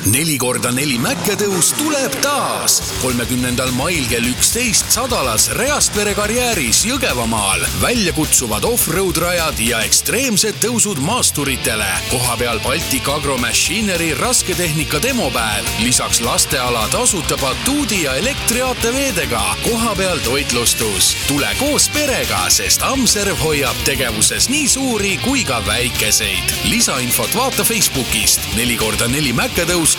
4x4 mäkketõus tuleb taas. 30. mail kell 11 Sadalas Reastvere karjääris Jõgevamaal. Välja kutsuvad off-road rajad ja ekstreemsed tõusud maasturitele. Kohapeal Baltic Agro Machinery rasketehnika demopäev. Lisaks lasteala tasuta batuudi ja elektriaateveedega. Kohapeal toitlustus. Tule koos perega, sest Amserv hoiab tegevuses nii suuri kui ka väikeseid. Lisainfot vaata Facebookist. 4x4 mäkketõus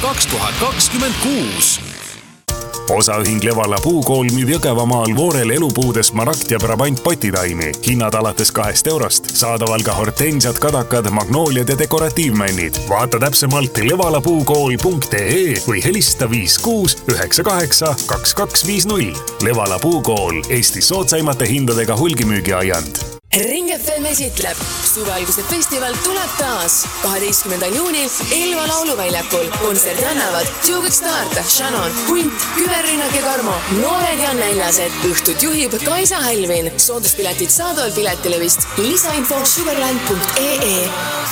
2026. Osaühing Levala puukool müüb Jõgevamaal Voorel elupuudes Smaragd ja Brabant potitaimi. Hinnad alates 2 eurost. Saadaval ka hortensiad, kadakad, magnooliad ja dekoratiivmännid. Vaata täpsemalt levalapuukool.ee või helista 56 98 2250. Levala puukool, Eesti soodsaimate hindadega hulgimüügiaiand. Ring FM esitleb. Suvealguse festival tuleb taas. 12. juunil Elva lauluväljakul. Kontserdi annavad Jugek Start, Shannon, Hunt, Küberrinnak ja Karmo. Noored ja näljased. Õhtut juhib Kaisa Hälvin. Sooduspiletid saadaval piletilevist. Lisainfo sugarland.ee.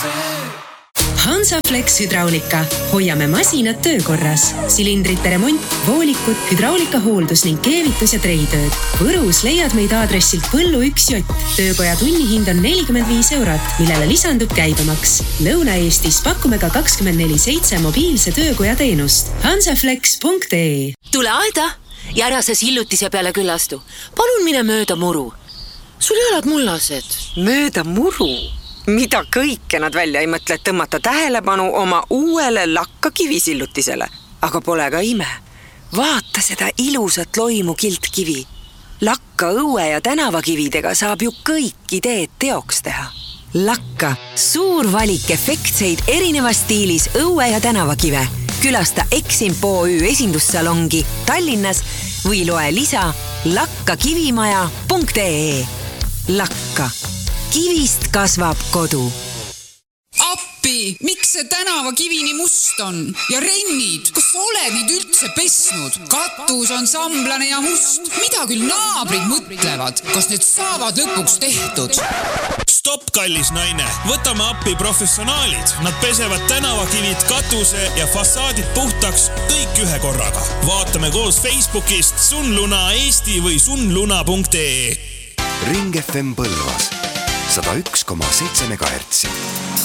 Hansaflex Hydraulika. Hoiame masinad töökorras. Silindrite remont, voolikud, hydraulika hooldus ning keevitus ja treitööd. Võrus leiad meid aadressilt Põllu 1J. Töökoja tunnihind on 45 €, millele lisandub käibemaks. Lõuna-Eestis pakume ka 24/7 mobiilse töökoja teenust. Hansaflex.ee. Tule aeda ja ära sa sillutise peale külastu. Palun mine mööda muru. Sul jalad mullased. Mööda muru? Mida kõike nad välja ei mõtle, et tõmmata tähelepanu oma uuele lakka kivisillutisele. Aga pole ka ime. Vaata seda ilusat loimu kiltkivi. Lakka õue ja tänavakividega saab ju kõik ideed teoks teha. Lakka. Suur valik efektseid erinevas stiilis õue ja tänavakive. Külasta Eximpo OÜ esindussalongi Tallinnas või loe lisa lakkakivimaja.ee. Lakka. Kivist kasvab kodu. Appi, miks see tänavakivi nii must on? Ja rennid, kas sa oled neid üldse pesnud? Katus on samblane ja must. Mida küll naabrid mõtlevad? Kas need saavad lõpuks tehtud? Stopp, kallis naine. Võtame appi professionaalid. Nad pesevad tänavakivid, katuse ja fassaadid puhtaks kõik ühe korraga. Vaatame koos Facebookist Sunluna Eesti või sunluna.ee. Ring FM Põlvas 101,7 MHz.